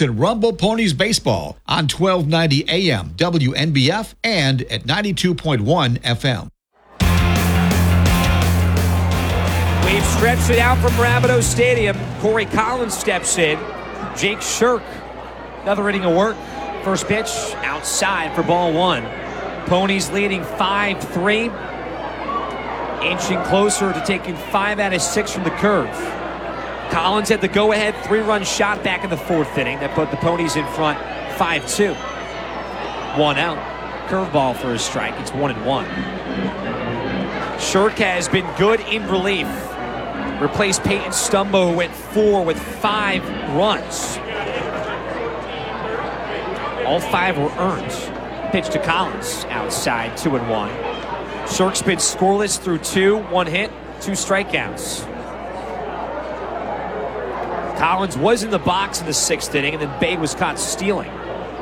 Binghamton Rumble Ponies Baseball on 1290 AM WNBF and at 92.1 FM. We've stretched it out from Rapido Stadium. Corey Collins steps in. Jake Shirk, another inning of work. First pitch outside for ball one. Ponies leading 5-3. Inching closer to taking 5 out of 6 from the curve. Collins had the go-ahead 3-run shot back in the 4th inning that put the Ponies in front 5-2. 1 out. Curveball for a strike. It's 1-1. Shirk has been good in relief. Replaced Peyton Stumbo, who went 4 with 5 runs. All 5 were earned. Pitch to Collins outside, 2-1. Shirk's been scoreless through 2, 1 hit, 2 strikeouts. Collins was in the box in the 6th inning, and then Bay was caught stealing.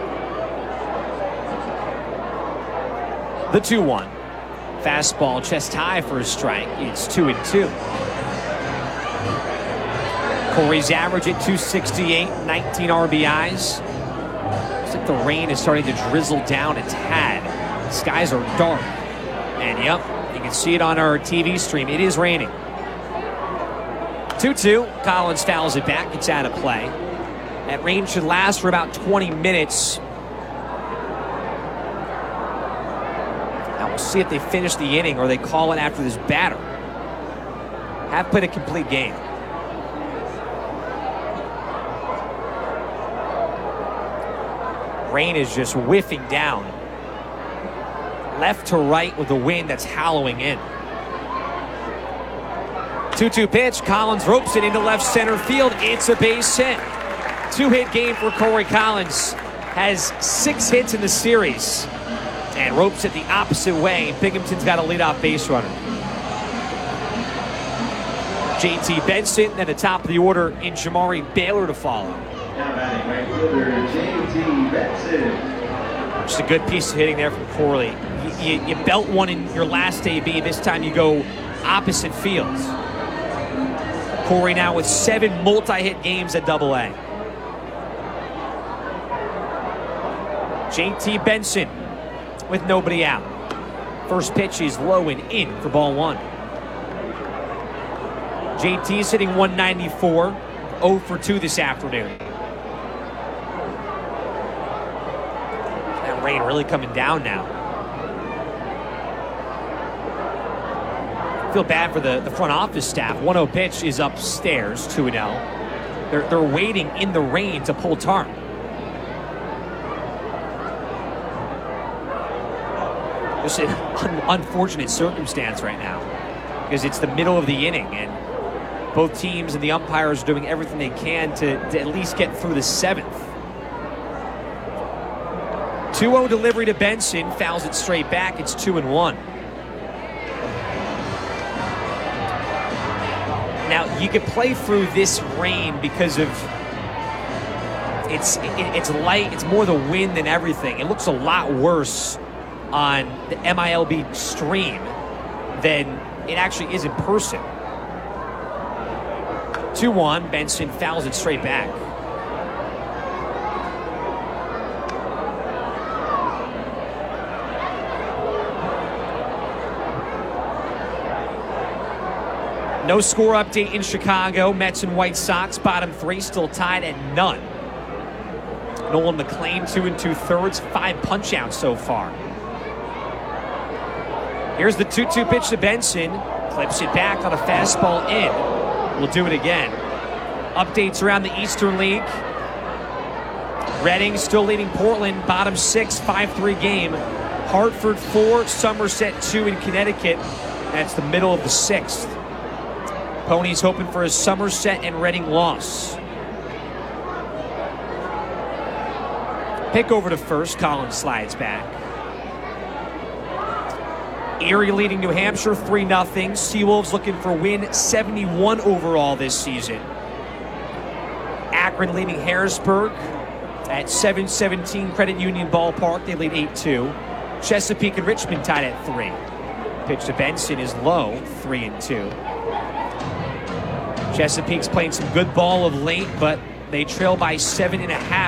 The 2-1. Fastball chest high for a strike. It's 2-2. Corey's average at 268, 19 RBIs. Looks like the rain is starting to drizzle down a tad. The skies are dark. And yep, you can see it on our TV stream. It is raining. 2-2. Collins fouls it back. It's out of play. That rain should last for about 20 minutes. Now we'll see if they finish the inning or they call it after this batter. Have played a complete game. Rain is just whiffing down. Left to right with the wind that's howling in. 2-2 pitch. Collins ropes it into left center field. It's a base hit. 2-hit game for Corey Collins. Has 6 hits in the series. And ropes it the opposite way. Binghamton's got a leadoff base runner. JT Benson at the top of the order in Jamari Baylor to follow. Now batting right fielder JT Benson. Just a good piece of hitting there from Corley. You belt one in your last AB. This time you go opposite fields. Corey now with 7 multi-hit games at AA. JT Benson with nobody out. First pitch is low and in for ball 1. JT's hitting 194, 0 for 2 this afternoon. That rain really coming down now. Feel bad for the front office staff. 1-0 pitch is upstairs, 2-0. They're waiting in the rain to pull tarp. Just an unfortunate circumstance right now because it's the middle of the inning and both teams and the umpires are doing everything they can to at least get through the 7th. 2-0 delivery to Benson, fouls it straight back. It's 2-1. Now you could play through this rain because of it's light. It's more the wind than everything. It looks a lot worse on the MILB stream than it actually is in person. 2-1, Benson fouls it straight back. No score update in Chicago. Mets and White Sox, bottom 3, still tied at none. Nolan McLean, 2 2/3, 5 punch-outs so far. Here's the 2-2 pitch to Benson. Clips it back on a fastball in. We'll do it again. Updates around the Eastern League. Reading still leading Portland, bottom 6, 5-3 game. Hartford 4, Somerset 2 in Connecticut. That's the middle of the 6th. Ponies hoping for a Somerset and Reading loss. Pick over to first. Collins slides back. Erie leading New Hampshire 3-0. Seawolves looking for win 71 overall this season. Akron leading Harrisburg at 717 Credit Union Ballpark. They lead 8-2. Chesapeake and Richmond tied at 3. Pitch to Benson is low, 3-2. Chesapeake's playing some good ball of late, but they trail by 7.5